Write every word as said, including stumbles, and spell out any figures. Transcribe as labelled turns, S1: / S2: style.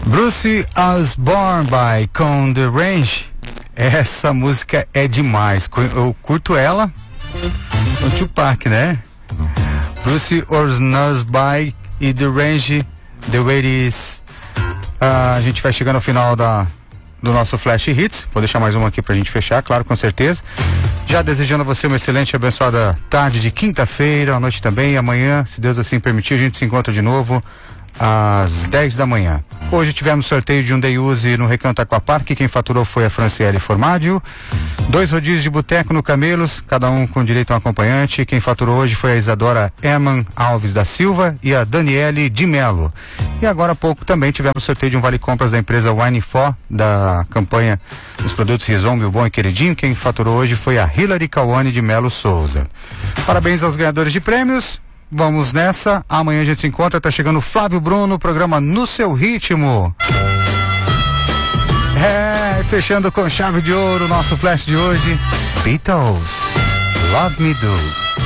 S1: Bruce Osborne by Com The Range. Essa música é demais. Eu curto ela no Tupac, né? Bruce Osborne e The Range, The Way It Is. Uh, a gente vai chegando ao final da, do nosso Flash Hits. Vou deixar mais uma aqui pra gente fechar, claro, com certeza. Já desejando a você uma excelente e abençoada tarde de quinta-feira, à noite também. Amanhã, se Deus assim permitir, a gente se encontra de novo às dez da manhã. Hoje tivemos sorteio de um Day Use no Recanto Aquapark. Quem faturou foi a Franciele Formaggio. Dois rodízios de boteco no Camelos, cada um com direito a um acompanhante. Quem faturou hoje foi a Isadora Herman Alves da Silva e a Daniele de Melo. E agora há pouco também tivemos sorteio de um vale compras da empresa Wine For, da campanha dos produtos Rison, Meu Bom e Queridinho. Quem faturou hoje foi a Hilary Cauane de Melo Souza. Parabéns aos ganhadores de prêmios. Vamos nessa, amanhã a gente se encontra, tá chegando o Flávio Bruno, programa No Seu Ritmo. É, fechando com chave de ouro o nosso flash de hoje, Beatles, Love Me Do.